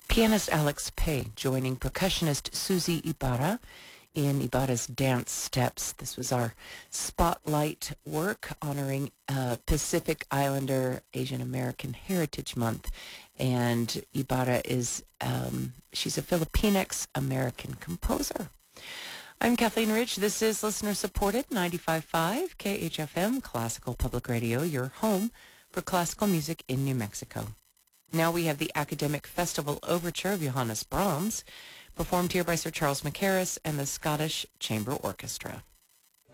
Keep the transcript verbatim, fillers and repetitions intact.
Pianist Alex Pei joining percussionist Susie Ibarra in Ibarra's Dance Steps. This was our spotlight work honoring uh, Pacific Islander Asian American Heritage Month. And Ibarra is, um, she's a Filipinx American composer. I'm Kathleen Ridge. This is listener-supported ninety-five point five K H F M Classical Public Radio, your home for classical music in New Mexico. Now we have the Academic Festival Overture of Johannes Brahms, performed here by Sir Charles Mackerras and the Scottish Chamber Orchestra.